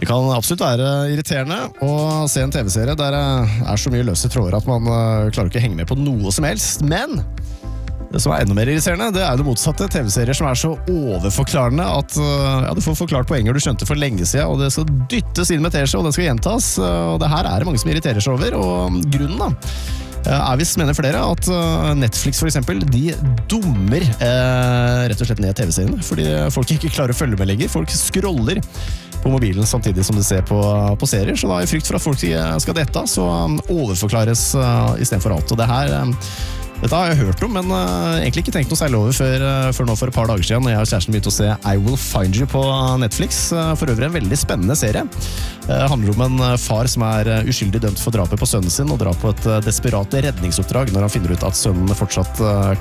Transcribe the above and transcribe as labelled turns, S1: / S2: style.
S1: Det kan absolutt være irriterende å se en TV-serie der det så mye løse tråder at man klarer ikke å henge med på noe som helst, men det som enda mer irriterende, det det motsatte. TV-serier som så overforklarende at du får forklart poenger du skjønte for lenge siden, og det skal dyttes inn med teskje, og det skal gjentas. Og det her det mange som irriterer seg over, og grunnen da, hvis mener flere at Netflix for eksempel, de dummer rett og slett ned TV-serien, fordi folk ikke klarer å følge med lenger. Folk scroller på mobilen samtidig som de ser på serier, så da I frykt for at folk skal dette, så overforklares I stedet for alt. Og dette har jeg hørt om, men egentlig ikke tenkt noe særlig over før nå for et par dager siden, når jeg og kjæresten begynte å se I Will Find You på Netflix. For øvrig en veldig spennende serie. Det handler om en far som uskyldig dømt for drapet på sønnen sin, og drar på et desperat redningsoppdrag når han finner ut at sønnen fortsatt